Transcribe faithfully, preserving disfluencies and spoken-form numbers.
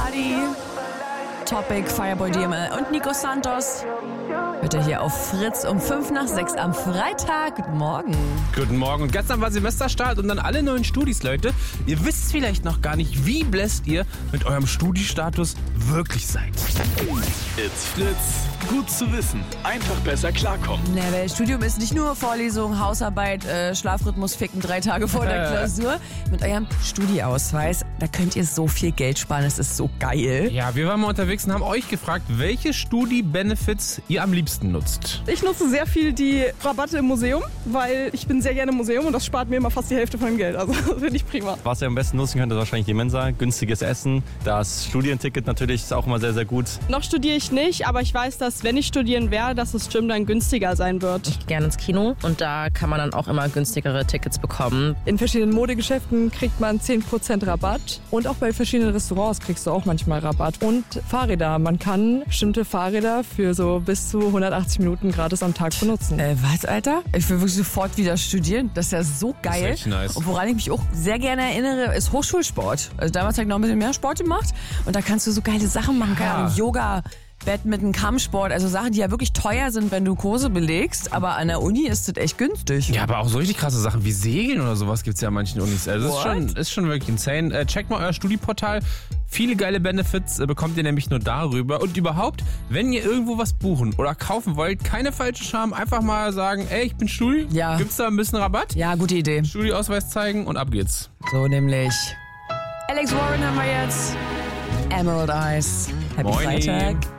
Party. Topic, Fireboy D M L und Nico Santos. Hört ihr hier auf Fritz um fünf nach sechs am Freitag. Guten Morgen. Guten Morgen. Und gestern war Semesterstart und dann alle neuen Studis, Leute. Ihr wisst vielleicht noch gar nicht, wie bläst ihr mit eurem Studiestatus wirklich seid. It's Fritz. Gut zu wissen. Einfach besser klarkommen. Na, weil Studium ist nicht nur Vorlesung, Hausarbeit, äh, Schlafrhythmus ficken drei Tage vor der Äh. Klausur. Mit eurem Studieausweis, da könnt ihr so viel Geld sparen. Das ist so geil. Ja, wir waren mal unterwegs und haben euch gefragt, welche Studi-Benefits ihr am liebsten nutzt. Ich nutze sehr viel die Rabatte im Museum, weil ich bin sehr gerne im Museum und das spart mir immer fast die Hälfte von dem Geld. Also das finde ich prima. Was ihr am besten nutzen könnt, ist wahrscheinlich die Mensa. Günstiges Essen. Das Studienticket natürlich ist auch immer sehr, sehr gut. Noch studiere ich nicht, aber ich weiß, dass wenn ich studieren werde, dass das Gym dann günstiger sein wird. Gerne ins Kino und da kann man dann auch immer günstigere Tickets bekommen. In verschiedenen Modegeschäften kriegt man zehn Prozent Rabatt und auch bei verschiedenen Restaurants kriegst du auch manchmal Rabatt. Und Fahrräder. Man kann bestimmte Fahrräder für so bis zu hundertachtzig Minuten gratis am Tag benutzen. Äh, was, Alter? Ich will wirklich sofort wieder studieren. Das ist ja so geil. Das ist echt nice. Und woran ich mich auch sehr gerne erinnere, ist Hochschulsport. Also damals habe ich noch ein bisschen mehr Sport gemacht und da kannst du so geile Sachen machen. Keine Ahnung, Yoga, Badminton, Kampfsport, also Sachen, die ja wirklich teuer sind, wenn du Kurse belegst, aber an der Uni ist das echt günstig. Ja, aber auch so richtig krasse Sachen wie Segeln oder sowas gibt es ja an manchen Unis. Also das ist What? schon, ist schon wirklich insane. Äh, checkt mal euer Studieportal. Viele geile Benefits äh, bekommt ihr nämlich nur darüber. Und überhaupt, wenn ihr irgendwo was buchen oder kaufen wollt, keine falsche Scham, einfach mal sagen, ey, ich bin Studi, Ja. gibt's da ein bisschen Rabatt? Ja, gute Idee. Studieausweis zeigen und ab geht's. So nämlich. Alex Warren haben wir jetzt. Emerald Eyes. Happy Moini. Freitag.